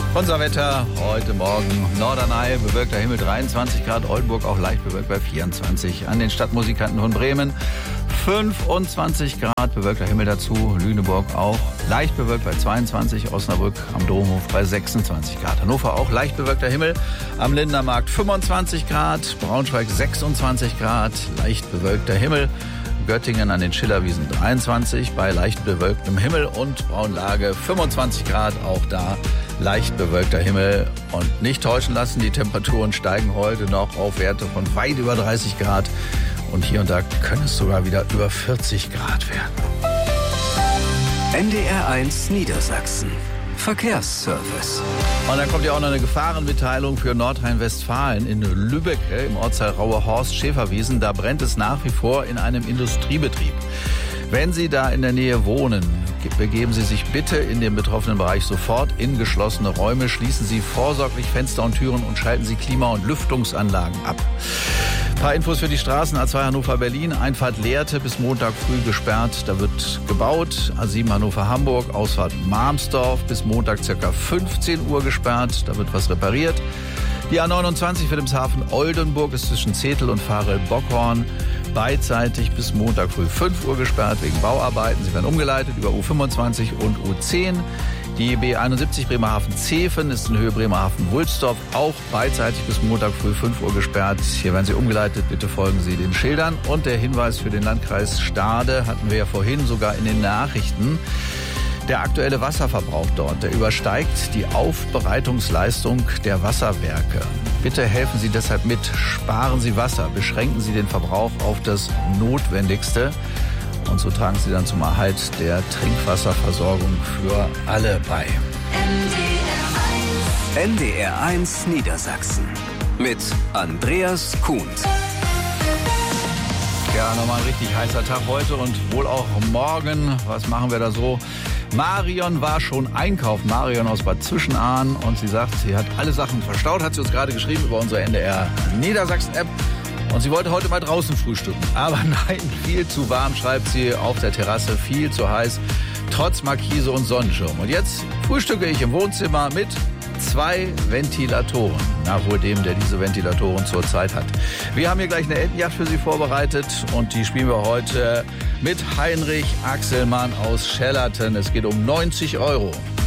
Unser Wetter heute Morgen: Norderney, bewölkter Himmel 23 Grad, Oldenburg auch leicht bewölkt bei 24. An den Stadtmusikanten von Bremen 25 Grad, bewölkter Himmel dazu. Lüneburg auch leicht bewölkt bei 22. Osnabrück am Domhof bei 26 Grad. Hannover auch leicht bewölkter Himmel. Am Lindermarkt 25 Grad. Braunschweig 26 Grad, leicht bewölkter Himmel. Göttingen an den Schillerwiesen 23 bei leicht bewölktem Himmel und Braunlage 25 Grad, auch da leicht bewölkter Himmel. Und nicht täuschen lassen, die Temperaturen steigen heute noch auf Werte von weit über 30 Grad. Und hier und da können es sogar wieder über 40 Grad werden. NDR1 Niedersachsen. Verkehrsservice. Und dann kommt ja auch noch eine Gefahrenmitteilung für Nordrhein-Westfalen in Lübbecke im Ortsteil Rauhe-Horst-Schäferwiesen. Da brennt es nach wie vor in einem Industriebetrieb. Wenn Sie da in der Nähe wohnen, begeben Sie sich bitte in den betroffenen Bereich sofort in geschlossene Räume. Schließen Sie vorsorglich Fenster und Türen und schalten Sie Klima- und Lüftungsanlagen ab. Ein paar Infos für die Straßen: A2 Hannover-Berlin, Einfahrt Lehrte bis Montag früh gesperrt, da wird gebaut. A7 Hannover-Hamburg, Ausfahrt Marmsdorf bis Montag ca. 15 Uhr gesperrt, da wird was repariert. Die A29 Wilhelmshaven Oldenburg ist zwischen Zetel und Varel-Bockhorn beidseitig bis Montag früh 5 Uhr gesperrt wegen Bauarbeiten. Sie werden umgeleitet über U25 und U10. Die B71 Bremerhaven-Zeven ist in Höhe Bremerhaven-Wulsdorf auch beidseitig bis Montag früh 5 Uhr gesperrt. Hier werden Sie umgeleitet. Bitte folgen Sie den Schildern. Und der Hinweis für den Landkreis Stade hatten wir ja vorhin sogar in den Nachrichten. Der aktuelle Wasserverbrauch dort, der übersteigt die Aufbereitungsleistung der Wasserwerke. Bitte helfen Sie deshalb mit. Sparen Sie Wasser. Beschränken Sie den Verbrauch auf das Notwendigste. Und so tragen Sie dann zum Erhalt der Trinkwasserversorgung für alle bei. NDR1 Niedersachsen mit Andreas Kuhns. Ja, nochmal ein richtig heißer Tag heute und wohl auch morgen. Was machen wir da so? Marion war schon einkaufen. Marion aus Bad Zwischenahn. Und sie sagt, sie hat alle Sachen verstaut, hat sie uns gerade geschrieben über unsere NDR Niedersachsen-App. Und sie wollte heute mal draußen frühstücken. Aber nein, viel zu warm, schreibt sie, auf der Terrasse, viel zu heiß, trotz Markise und Sonnenschirm. Und jetzt frühstücke ich im Wohnzimmer mit 2 Ventilatoren. Nach wohl dem, der diese Ventilatoren zurzeit hat. Wir haben hier gleich eine Entenjagd für Sie vorbereitet und die spielen wir heute mit Heinrich Axelmann aus Schellerten. Es geht um 90 €.